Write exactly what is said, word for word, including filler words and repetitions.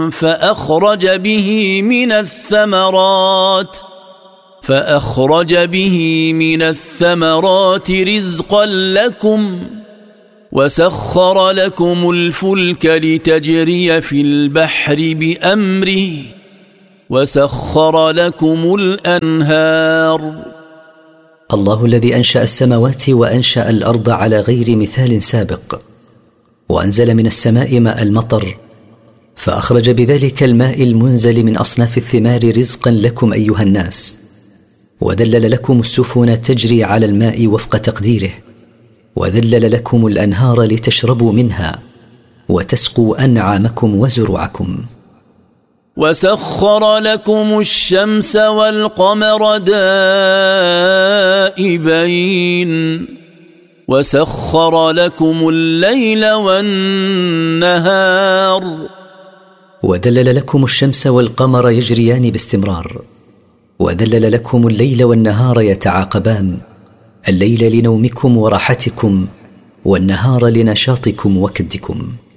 فأخرج به من الثمرات فأخرج به من الثمرات رزقا لكم وسخر لكم الفلك لتجري في البحر بأمره وسخر لكم الأنهار. الله الذي أنشأ السماوات وأنشأ الأرض على غير مثال سابق، وأنزل من السماء ماء المطر، فأخرج بذلك الماء المنزل من أصناف الثمار رزقا لكم أيها الناس، وذلل لكم السفن تجري على الماء وفق تقديره، وذلل لكم الأنهار لتشربوا منها وتسقوا أنعامكم وزروعكم. وسخر لكم الشمس والقمر دائبين وسخر لكم الليل والنهار. وذلل لكم الشمس والقمر يجريان باستمرار، وذلل لكم الليل والنهار يتعاقبان، الليل لنومكم وراحتكم، والنهار لنشاطكم وكدكم.